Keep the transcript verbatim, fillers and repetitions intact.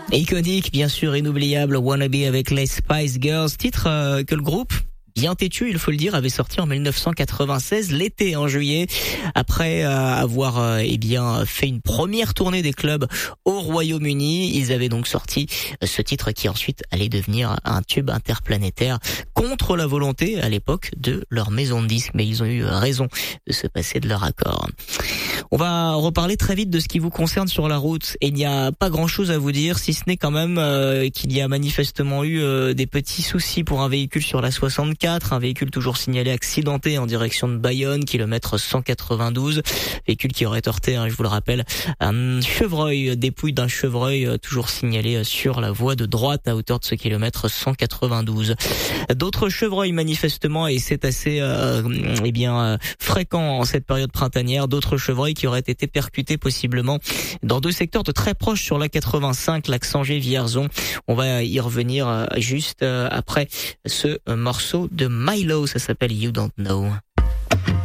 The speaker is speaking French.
Iconique, bien sûr, inoubliable, Wannabe avec les Spice Girls, titre euh, que le groupe, bien têtu, il faut le dire, avait sorti en dix-neuf cent quatre-vingt-seize, l'été, en juillet, après euh, avoir euh, eh bien fait une première tournée des clubs au Royaume-Uni. Ils avaient donc sorti euh, ce titre qui ensuite allait devenir un tube interplanétaire contre la volonté à l'époque de leur maison de disques, mais ils ont eu raison de se passer de leur accord. On va reparler très vite de ce qui vous concerne sur la route, et il n'y a pas grand-chose à vous dire, si ce n'est quand même euh, qu'il y a manifestement eu euh, des petits soucis pour un véhicule sur la soixante-quatre, un véhicule toujours signalé accidenté en direction de Bayonne, kilomètre cent quatre-vingt-douze, véhicule qui aurait heurté, hein, je vous le rappelle, un chevreuil, dépouille d'un chevreuil euh, toujours signalé sur la voie de droite à hauteur de ce kilomètre cent quatre-vingt-douze. D'autres chevreuils manifestement, et c'est assez euh, eh bien euh, fréquent en cette période printanière, d'autres chevreuils qui auraient été percutés possiblement dans deux secteurs de très proches sur la quatre-vingt-cinq, l'axe Angers-Vierzon. On va y revenir juste après ce morceau de Milo, ça s'appelle You Don't Know.